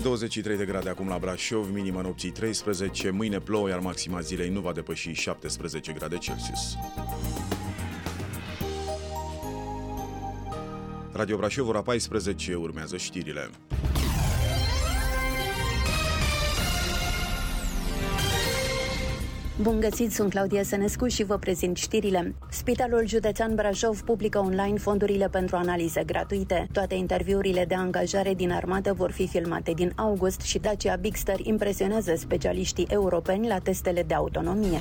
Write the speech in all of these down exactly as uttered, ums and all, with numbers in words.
douăzeci și trei de grade acum la Brașov, minima nopții treisprezece, mâine plouă, iar maxima zilei nu va depăși șaptesprezece grade Celsius. Radio Brașov, ora paisprezece, urmează știrile. Bun găsit, sunt Claudia Sănescu și vă prezint știrile. Spitalul Județean Brașov publică online fondurile pentru analize gratuite. Toate interviurile de angajare din armată vor fi filmate din august și Dacia Bigster impresionează specialiștii europeni la testele de autonomie.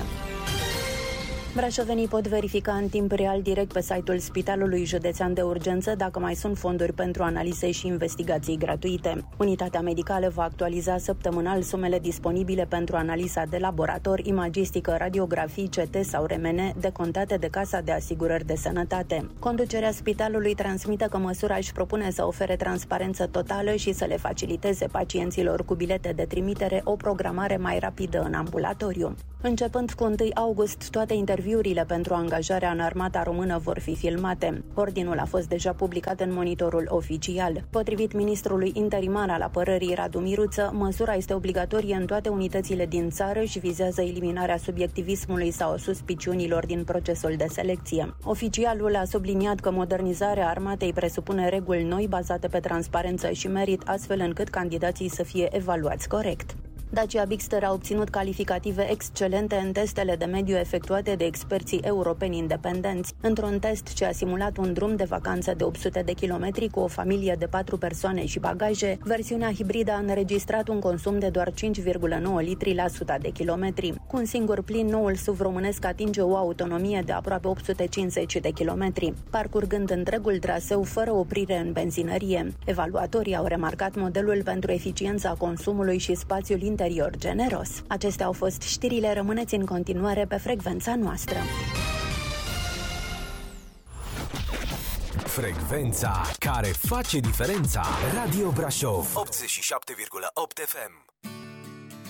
Brașovenii pot verifica în timp real direct pe site-ul Spitalului Județean de Urgență dacă mai sunt fonduri pentru analize și investigații gratuite. Unitatea medicală va actualiza săptămânal sumele disponibile pentru analiza de laborator, imagistică, radiografii, C T sau R M N decontate de Casa de Asigurări de Sănătate. Conducerea spitalului transmite că măsura își propune să ofere transparență totală și să le faciliteze pacienților cu bilete de trimitere o programare mai rapidă în ambulatoriu. Începând cu întâi august, toate interviurile pentru angajarea în armata română vor fi filmate. Ordinul a fost deja publicat în monitorul oficial. Potrivit ministrului interimar al apărării Radu Miruță, măsura este obligatorie în toate unitățile din țară și vizează eliminarea subiectivismului sau suspiciunilor din procesul de selecție. Oficialul a subliniat că modernizarea armatei presupune reguli noi bazate pe transparență și merit, astfel încât candidații să fie evaluați corect. Dacia Bigster a obținut calificative excelente în testele de mediu efectuate de experții europeni independenți. Într-un test ce a simulat un drum de vacanță de opt sute de kilometri cu o familie de patru persoane și bagaje, versiunea hibridă a înregistrat un consum de doar cinci virgulă nouă litri la sută de kilometri. Cu un singur plin, noul S U V românesc atinge o autonomie de aproape opt sute cincizeci de kilometri, parcurgând întregul traseu fără oprire în benzinărie. Evaluatorii au remarcat modelul pentru eficiența consumului și spațiul interior generos. Acestea au fost știrile, rămâneți în continuare pe frecvența noastră. Frecvența care face diferența. Radio Brașov optzeci și șapte virgulă opt F M.